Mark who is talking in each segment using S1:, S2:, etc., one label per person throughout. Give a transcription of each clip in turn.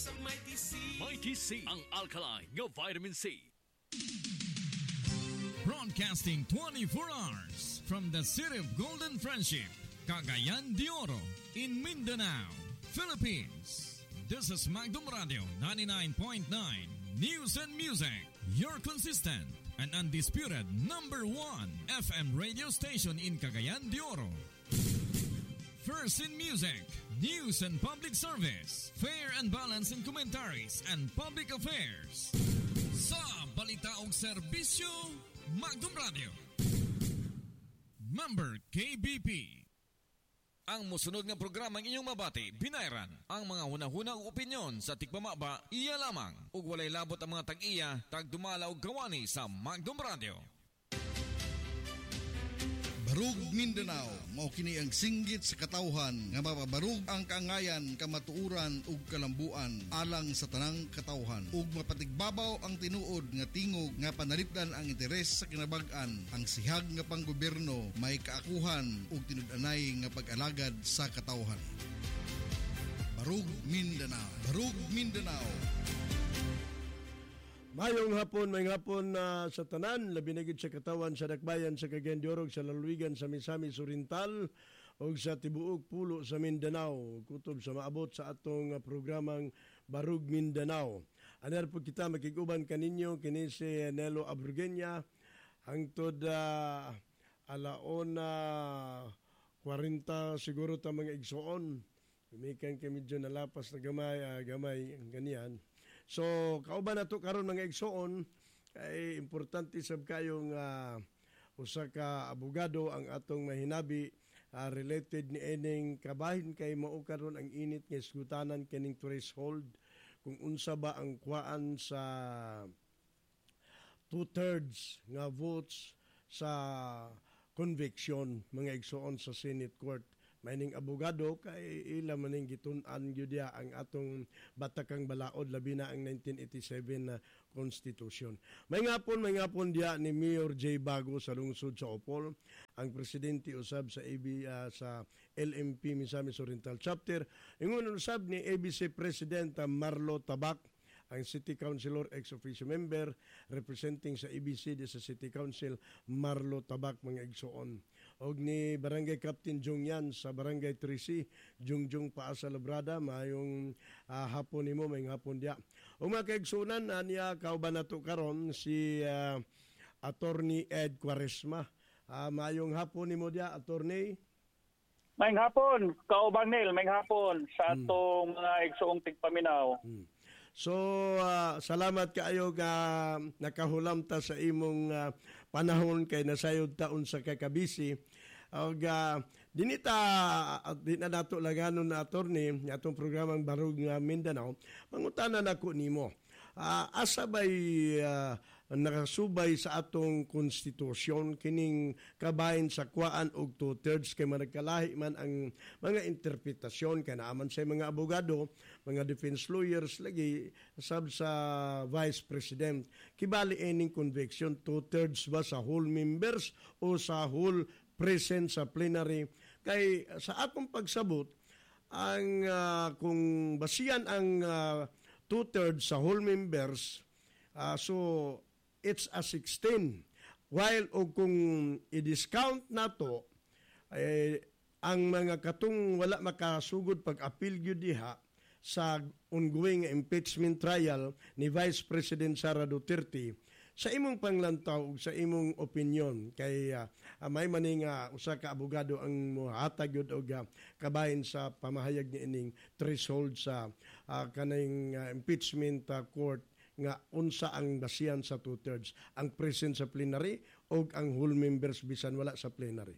S1: Mighty C, ang alkaline nga vitamin C.
S2: Broadcasting 24 hours from the city of Golden Friendship, Cagayan de Oro, in Mindanao, Philippines. This is Magdum Radio 99.9 News and Music, your consistent and undisputed number 1 FM radio station in Cagayan de Oro. First in music, news and public service, fair and balanced in commentaries and public affairs. Sa balita og serbisyo, Magdum Radio. Member KBP. Ang musunod nga programa ang inyong mabati, binayran. Ang mga hunahunang opinyon sa tikpamaba, iya lamang. Ug walay labot ang mga tag-iya, tagdumala og gawani sa Magdum Radio.
S3: Barug Mindanao, mao kini ang singgit sa katawhan nga mapabarug ang kaangayan, kamatuuran ug kalambuan alang sa tanang katawhan ug mapatigbabaw ang tinuod nga tingog nga panalipdan ang interes sa kinabag-an. Ang sihag nga panggobyerno may kaakuhan ug tinud-anay nga pag-alagad sa katawhan. Barug Mindanao, Barug Mindanao.
S4: Mayong hapon, may hapon sa tanan, labi na gid sa katawan sa dakbayan sa Cagayan de Oro, sa Laluigan, sa Misamis Oriental o sa Tibuok Pulo sa Mindanao. Kutob sa maabot sa atong programang Barug Mindanao. Anar po kita makiguban kaninyo kini si Nelo Abrugenya hangtod alaona 40 siguro ta mga igsoon. Kumikan kami medyo nalapas na gamay ang ganyan. So, kauban na ito karon mga igsoon, kay importante sab kayong usa ka abogado ang atong mahinabi related ni ening kabahin kay mao karon ang init nga isgutanan kining threshold kung unsa ba ang kuan sa 2/3 nga votes sa conviction mga igsoon sa Senate Court. Mayning abogado kay ila maning gitun-an gyud ang atong batakang balaod labi na ang 1987 na konstitusyon. May ngapon dia ni Mayor J. Bago sa lungsod sa Opol, ang presidente usab sa sa LMP Misamis Oriental Chapter. Ingon usab ni ABC President Marlo Tabak, ang City Councilor ex-officio member representing sa ABCD sa City Council, Marlo Tabak mga igsoon. Og ni Barangay Captain Jungyan sa Barangay 3C, Jungjung Paasa Labrada, mayong hapon nimo, may hapon dia. O mga kaigsunan, niya kauban nato karon si Attorney Ed Quaresma. Mayong hapon nimo dia, Attorney.
S5: May hapon, kauban Nel, may hapon sa atong mga igsoong tigpaminaw.
S4: So, salamat kaayo nga nakahulam ta sa imong panahon kay nasayod taon sa kakabisi. Og dinita di na nato laganon na attorney atong programang Barug Mindanao. Mangutanan ako nimo. Asa ba'y nakasubay sa atong konstitusyon kining kabahin sa kuan og 2/3 kay managkalahi man ang mga interpretasyon kay naaman sa mga abogado, mga defense lawyers lagi sab sa vice president. Kibali ining conviction 2/3 ba sa whole members o sa whole present sa plenary? Kay sa akong pagsabot ang kung basihan ang 2/3 sa whole members, so it's a 16. While o kung i-discount nato ang mga katong wala makasugod pag-appeal gyud diha sa ongoing impeachment trial ni Vice President Sara Duterte, sa imong panglantaw ug sa imong opinion kay may maning usa ka abogado ang mohatag gyud og kabahin sa pamahayag ni ining threshold sa kaning impeachment court nga unsa ang basihan sa 2/3, ang present sa plenary o ang whole members bisan wala sa plenary.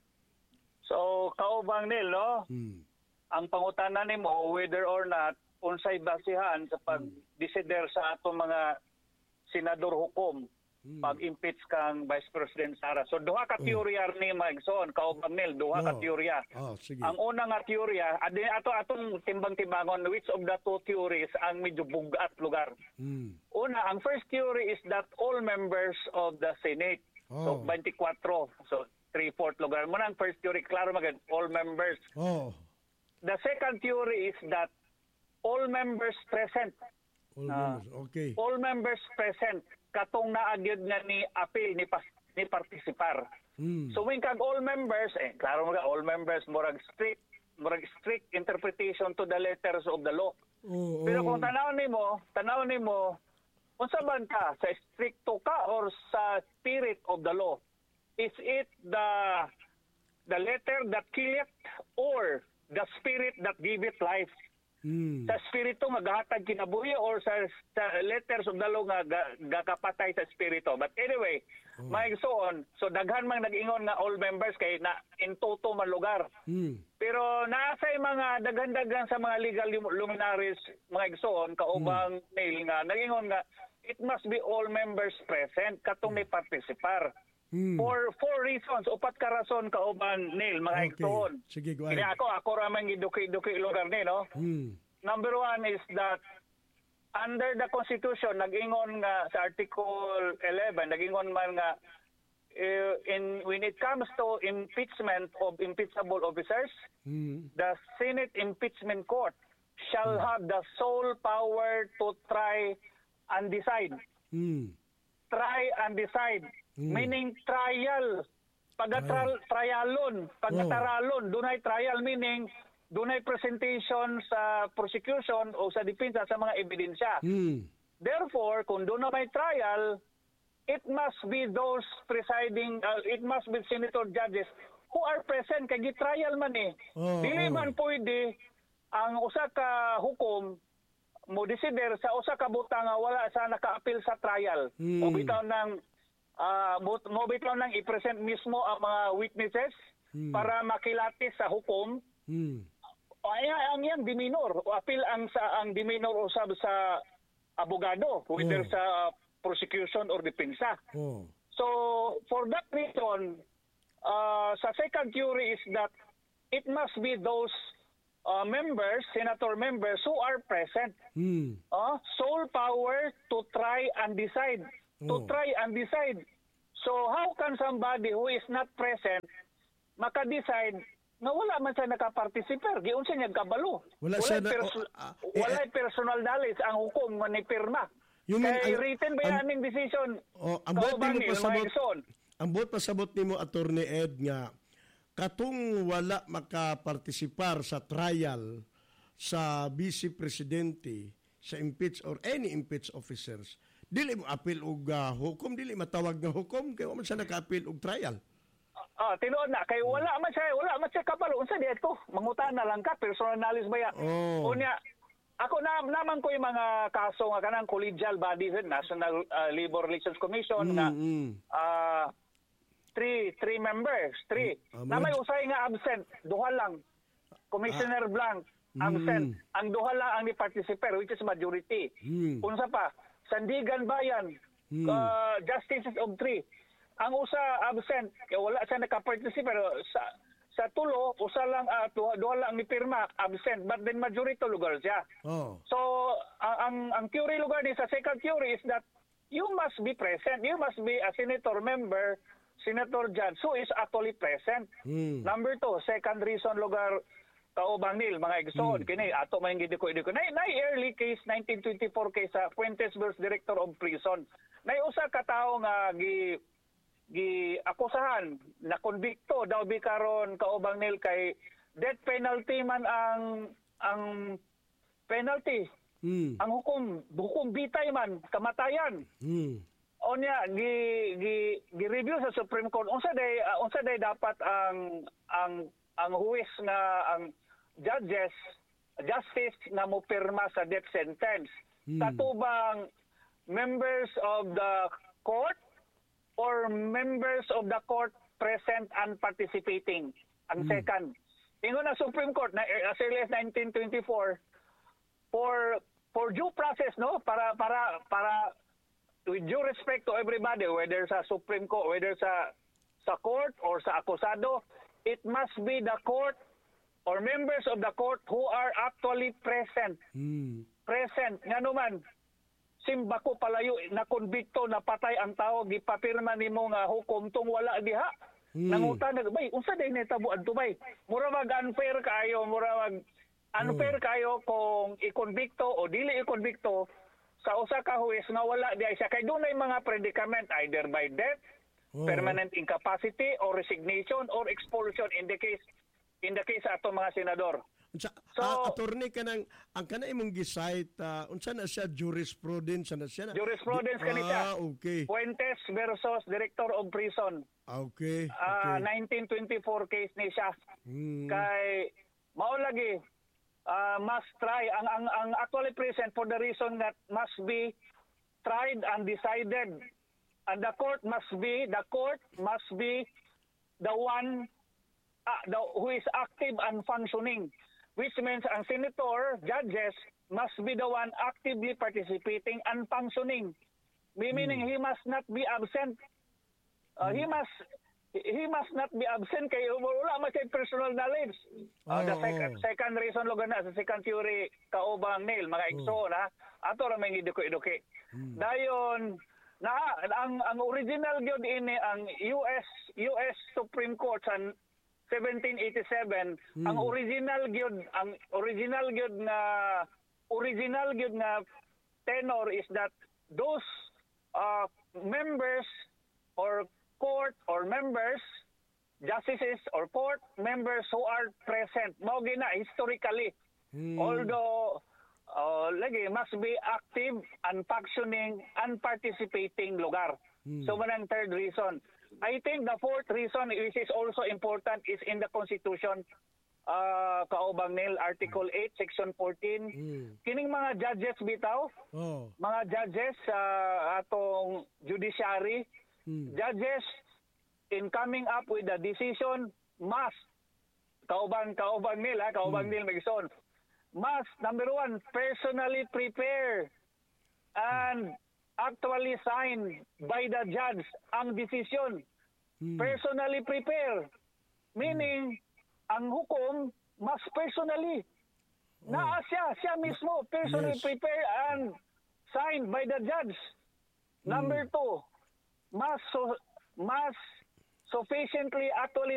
S5: So, kaubang Nel, no? Ang pangutanan nimo whether or not unsay basihan sa pag-desider sa atong mga senador hukom pag-impeach kang Vice President Sara. So duha ka teorya ni Magson, kaubang Nel, duha ka teorya. Ang una nga teorya, atong timbang-timbangon which of the two theories ang medyo bugat lugar. Una, ang first theory is that all members of the Senate, so 24, so 3/4 lugar. Muna ang first theory, klaro magand, all members. The second theory is that all members present.
S4: Okay.
S5: All members present katong naagyod nga ni appeal ni partisipar. So when kag all members, klaro mga all members murag strict interpretation to the letters of the law. Pero kung tanaw nimo unsa man ka, sa stricto ka or sa spirit of the law? Is it the letter that killeth or the spirit that giveth life? Sa spirito nga gahatag kinabuhi or sa letters of the law nga gakapatay sa spirito. But anyway, maigsoon, so daghan mang nag-ingon nga all members kay na in toto man lugar. Pero naasay mga daghan-daghan sa mga legal luminaries mga igsoon kaubang Neil nga nag-ingon nga it must be all members present katong may partisipar. For 4 reasons, 4 ka rason kauban Neil mga igsoon.
S4: Sige, go
S5: Kaya
S4: ahead.
S5: ako ramang giduki-duki lugar ni no. Number 1 is that under the Constitution, nag-ingon nga sa Article 11, nag-ingon man nga when it comes to impeachment of impeachable officers, the Senate Impeachment Court shall have the sole power to try and decide. Try and decide. Meaning trial. Pagkataralon, dunay trial meaning dunay presentation sa prosecution o sa depensa sa mga ebidensya. Therefore, kung doon na may trial, it must be those presiding, it must be senator judges who are present kay gi-trial man Dili man pwede ang usa ka hukom mo desider sa usa ka butang nga wala sa naka-appeal sa trial. O bitaw nang i-present mismo ang mga witnesses para makilatis sa hukom. Ang yan demeanor o appeal ang demeanor usab sa abogado whether sa prosecution or depensa. So for that reason sa second theory is that it must be those members, senator members who are present. Sole power to try and decide. So how can somebody who is not present maka-decide na wala man siya nakaparticipate? Giunsa niya kabalo? Wala personal knowledge ang hukom nga ni pirma. Kay written ba yaning decision?
S4: Ang buot pasabot nimo Attorney Ed nga katong wala makapartisipar sa trial sa vice presidente sa impeach or any impeach officers, dili mo appeal og hukom, dili matawag nga hukom kay wala man siya naka-appeal og trial.
S5: Tinuod na kay wala man siya kabalo unsa diha to? Mangutana lang ka personal knowledge ba ya? Unya ako naman ko yung mga kaso nga kanang collegial bodies, National Labor Relations Commission nga three members. Na may usay nga absent, duha lang. Commissioner Blanc absent. Ang duha lang ang ni-participate which is majority. Unsa pa? Sandigan Bayan, justices of 3. Ang usa absent, kaya wala siya naka-participate pero sa tulo, usa lang duha lang ni pirma absent but then majority lugar siya. So ang theory lugar ni sa second theory is that you must be present. You must be a senator member, senator judge who is actually present. Number 2, second reason lugar kaubang Nil mga igsoon kini ato man gidiko na early case 1924 case sa Fuentes versus Director of Prison. Nay usa ka tawo nga gi akusahan na konbikto daw bi karon kaubang Nil kay death penalty man ang penalty. Ang hukom bitay man kamatayan. Onya gi-review sa Supreme Court unsa day dapat ang huwis nga ang justice na mo pirma sa death sentence. Katubang members of the court or members of the court present and participating. Ang second. Ingon na Supreme Court na as early as 1924 for due process no para with due respect to everybody whether sa Supreme Court whether sa court or sa akusado, it must be the court or members of the court who are actually present. Present. Nga naman, simba ko palayo, na konbikto, na patay ang tao, gipapirma ni mo nga hukom tong wala diha. Nangutan na, bay, unsa day netabuan to bay? Mura mag unfair kayo, mura mag Unfair kayo kung ikonbikto o dili ikonbikto sa usa ka huwes nga wala di siya kay dunay mga predicament either by death, permanent incapacity or resignation or expulsion in the case sa ato mga senador. So,
S4: attorney kanang ang kana imong gisite unsa na siya jurisprudence na siya.
S5: Jurisprudence kanita.
S4: Okay.
S5: Fuentes versus Director of Prison.
S4: Okay.
S5: 1924 case ni siya. Kay mao lagi must try ang actually present for the reason that must be tried and decided, and the court must be the one who is active and functioning, which means ang senator, judges must be the one actively participating and functioning, meaning he must not be absent. He must not be absent kay wala man kay personal knowledge. The second reason lugar na sa second theory kaubang Neil mga igsoon ato ra may iduki-iduki. Dayon na ang original gyud ini ang US Supreme Court sa 1787 ang original gyud nga tenor is that those members or court or members, justices or court members who are present mao gina historically, although lagi must be active and functioning and participating lugar. So manang third reason. I think the fourth reason which is also important is in the Constitution, kaubang Neil, Article 8, Section 14. Kining mga judges bitaw, mga judges sa atong judiciary, judges in coming up with a decision must kaubang Neil Magison, must number one personally prepare and actually sign by the judge ang decision. Personally prepare, meaning ang hukom must personally siya mismo personally prepare and signed by the judge. Number two, must sufficiently actually